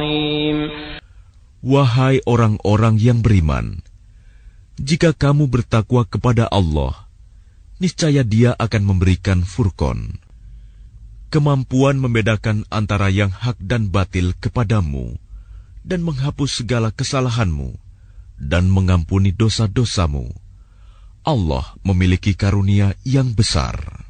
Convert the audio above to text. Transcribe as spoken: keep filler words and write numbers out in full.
عظيم. Wahai orang-orang yang beriman, jika kamu bertakwa kepada Allah, niscaya Dia akan memberikan Furqan, kemampuan membedakan antara yang hak dan batil kepadamu, dan menghapus segala kesalahanmu, dan mengampuni dosa-dosamu. Allah memiliki karunia yang besar.